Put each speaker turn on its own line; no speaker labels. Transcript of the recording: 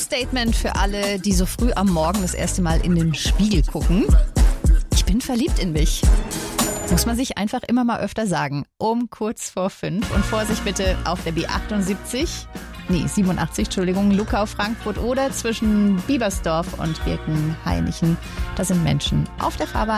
Statement für alle, die so früh am Morgen das erste Mal in den Spiegel gucken. Ich bin verliebt in mich. Muss man sich einfach immer mal öfter sagen. Um kurz vor 5. Und Vorsicht bitte auf der B87, Luckau-Frankfurt oder zwischen Biebersdorf und Birkenhainichen. Da sind Menschen auf der Fahrbahn.